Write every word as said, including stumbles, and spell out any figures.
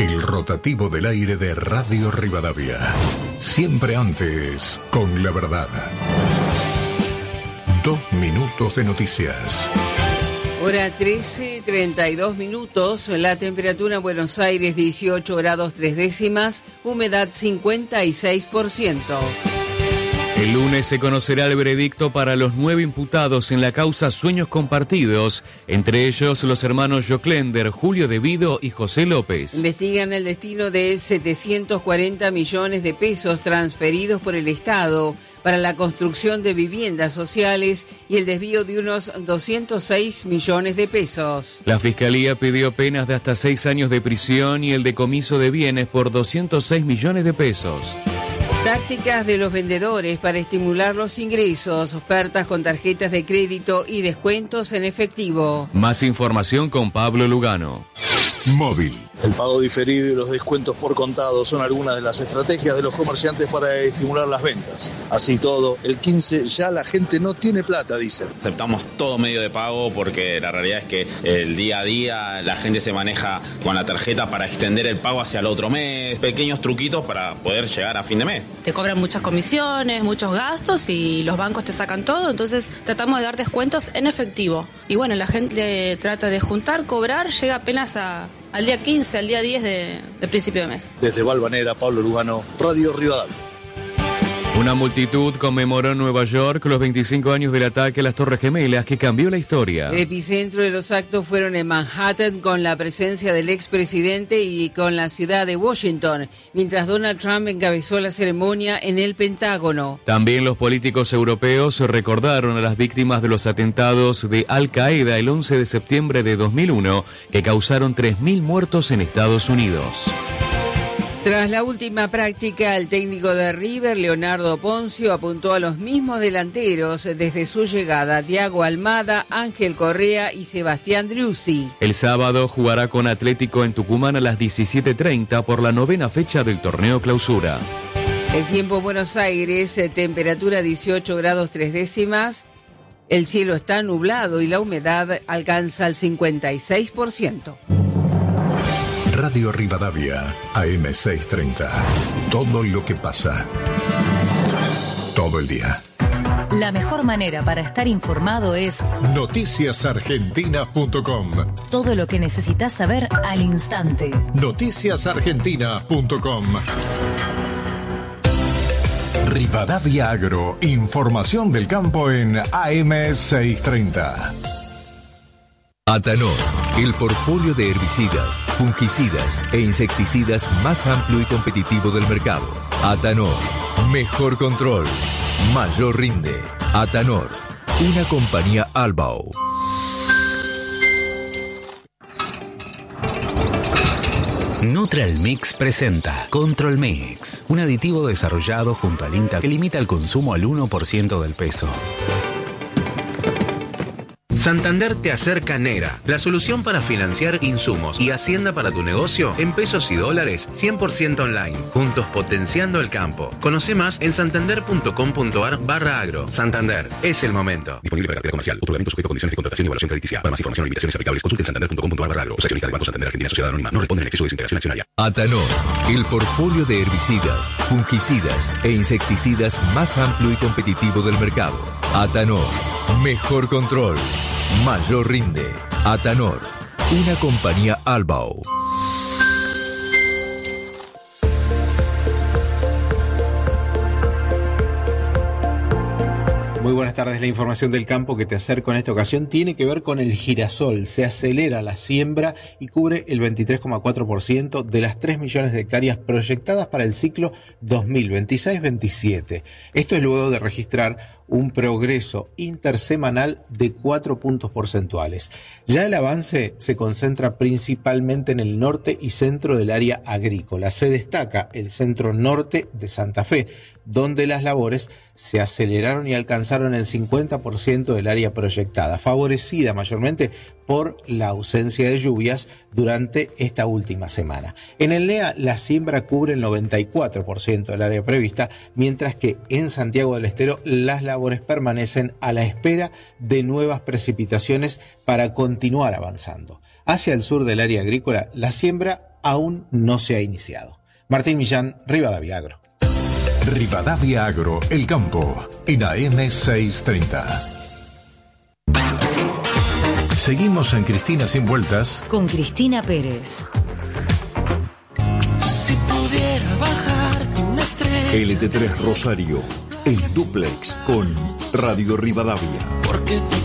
El rotativo del aire de Radio Rivadavia. Siempre antes, con la verdad. Dos minutos de noticias. Hora trece, treinta y dos minutos, la temperatura en Buenos Aires dieciocho grados tres décimas, humedad cincuenta y seis por ciento. El lunes se conocerá el veredicto para los nueve imputados en la causa Sueños Compartidos, entre ellos los hermanos Joclender, Julio De Vido y José López. Investigan el destino de setecientos cuarenta millones de pesos transferidos por el Estado para la construcción de viviendas sociales y el desvío de unos doscientos seis millones de pesos. La Fiscalía pidió penas de hasta seis años de prisión y el decomiso de bienes por doscientos seis millones de pesos. Tácticas de los vendedores para estimular los ingresos, ofertas con tarjetas de crédito y descuentos en efectivo. Más información con Pablo Lugano. Móvil. El pago diferido y los descuentos por contado son algunas de las estrategias de los comerciantes para estimular las ventas. Así todo, el quince ya la gente no tiene plata, dicen. Aceptamos todo medio de pago porque la realidad es que el día a día la gente se maneja con la tarjeta para extender el pago hacia el otro mes. Pequeños truquitos para poder llegar a fin de mes. Te cobran muchas comisiones, muchos gastos y los bancos te sacan todo, entonces tratamos de dar descuentos en efectivo. Y bueno, la gente trata de juntar, cobrar, llega apenas a... al día quince, al día diez de, de principio de mes. Desde Valvanera, Pablo Lugano, Radio Rivadavia. Una multitud conmemoró en Nueva York los veinticinco años del ataque a las Torres Gemelas que cambió la historia. El epicentro de los actos fueron en Manhattan con la presencia del expresidente y con la ciudad de Washington, mientras Donald Trump encabezó la ceremonia en el Pentágono. También los políticos europeos recordaron a las víctimas de los atentados de Al Qaeda el once de septiembre de dos mil uno, que causaron tres mil muertos en Estados Unidos. Tras la última práctica, el técnico de River, Leonardo Poncio, apuntó a los mismos delanteros desde su llegada: Thiago Almada, Ángel Correa y Sebastián Driussi. El sábado jugará con Atlético en Tucumán a las diecisiete treinta por la novena fecha del torneo Clausura. El tiempo en Buenos Aires, temperatura dieciocho grados tres décimas, el cielo está nublado y la humedad alcanza el cincuenta y seis por ciento. Radio Rivadavia, A M seiscientos treinta. Todo lo que pasa. Todo el día. La mejor manera para estar informado es noticias argentinas punto com. Todo lo que necesitas saber al instante. noticias argentinas punto com. Rivadavia Agro. Información del campo en A M seiscientos treinta. Atanor, el portfolio de herbicidas, fungicidas e insecticidas más amplio y competitivo del mercado. Atanor, mejor control, mayor rinde. Atanor, una compañía Albao. Neutral Mix presenta Control Mix, un aditivo desarrollado junto al INTA que limita el consumo al uno por ciento del peso. Santander te acerca Nera, la solución para financiar insumos y hacienda para tu negocio en pesos y dólares cien por ciento online, juntos potenciando el campo. Conoce más en santander.com.ar barra agro. Santander, es el momento. Disponible para cartera comercial. Otorgamiento sujeto a condiciones de contratación y evaluación crediticia. Para más información o limitaciones aplicables, consulte santander.com.ar barra agro. Los accionistas de Banco Santander Argentina Sociedad Anónima no responden en exceso de desintegración accionaria. Atanor, el portfolio de herbicidas, fungicidas e insecticidas más amplio y competitivo del mercado. Atanor, mejor control, mayor rinde. Atanor, una compañía Albao. Muy buenas tardes. La información del campo que te acerco en esta ocasión tiene que ver con el girasol. Se acelera la siembra y cubre el veintitrés coma cuatro por ciento de las tres millones de hectáreas proyectadas para el ciclo dos mil veintiséis veintisiete. Esto es luego de registrar un progreso intersemanal de cuatro puntos porcentuales. Ya el avance se concentra principalmente en el norte y centro del área agrícola. Se destaca el centro norte de Santa Fe, donde las labores se aceleraron y alcanzaron el cincuenta por ciento del área proyectada, favorecida mayormente por la ausencia de lluvias durante esta última semana. En el N E A la siembra cubre el noventa y cuatro por ciento del área prevista, mientras que en Santiago del Estero las labores permanecen a la espera de nuevas precipitaciones para continuar avanzando. Hacia el sur del área agrícola, la siembra aún no se ha iniciado. Martín Millán, Rivadavia Agro. Rivadavia Agro, el campo, en A M seiscientos treinta. Seguimos en Cristina Sin Vueltas con Cristina Pérez. Si pudiera bajarte una estrella. L T tres Rosario, el dúplex con Radio Rivadavia. Porque